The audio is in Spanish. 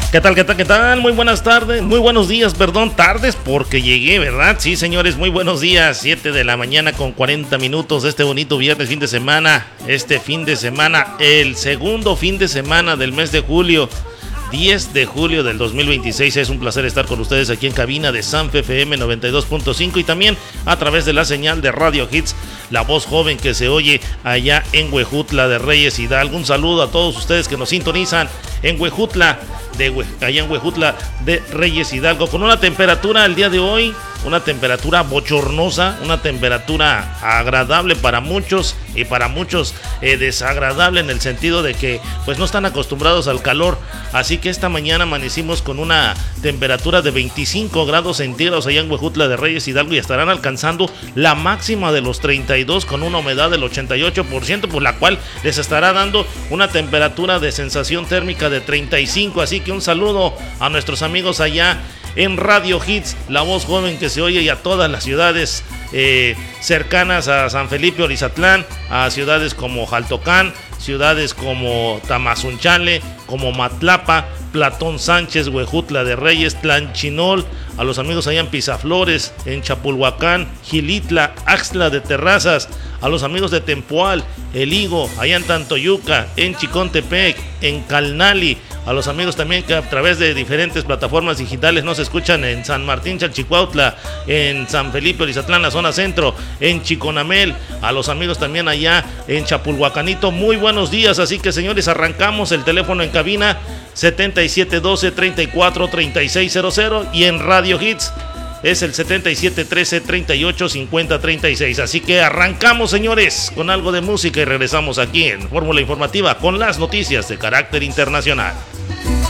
¿Qué tal, qué tal, qué tal? Muy buenas tardes, muy buenos días, perdón, tardes porque llegué, ¿verdad? Sí, señores, muy buenos días, 7 de la mañana con 40 minutos de este bonito viernes, fin de semana, el segundo fin de semana del mes de julio, 10 de julio del 2026. Es un placer estar con ustedes aquí en cabina de Sanfe FM 92.5 y también a través de la señal de Radio Hits, la voz joven que se oye allá en Huejutla de Reyes Hidalgo. Un saludo a todos ustedes que nos sintonizan en Huejutla, allá en Huejutla de Reyes Hidalgo, con una temperatura el día de hoy, una temperatura bochornosa, una temperatura agradable para muchos y para muchos desagradable en el sentido de que pues no están acostumbrados al calor. Así que esta mañana amanecimos con una temperatura de 25 grados centígrados allá en Huejutla de Reyes Hidalgo y estarán alcanzando la máxima de los 32 con una humedad del 88%, por la cual les estará dando una temperatura de sensación térmica de 35. Así que un saludo a nuestros amigos allá en Radio Hits, la voz joven que se oye, y a todas las ciudades cercanas a San Felipe Orizatlán, a ciudades como Jaltocán, ciudades como Tamazunchale, como Matlapa, Platón Sánchez, Huejutla de Reyes, Tlanchinol, a los amigos allá en Pisaflores, en Chapulhuacán, Gilitla, Axtla de Terrazas, a los amigos de Tempoal, El Higo, allá en Tantoyuca, en Chicontepec, en Calnali, a los amigos también que a través de diferentes plataformas digitales nos escuchan en San Martín Chalchicuautla, en San Felipe Orizatlán, la zona centro, en Chiconamel, a los amigos también allá en Chapulhuacanito. Muy buenos días. Así que, señores, arrancamos. El teléfono en cabina 7712-343600 y en Radio Hits es el 7713-385036. Así que arrancamos, señores, con algo de música y regresamos aquí en Fórmula Informativa con las noticias de carácter internacional.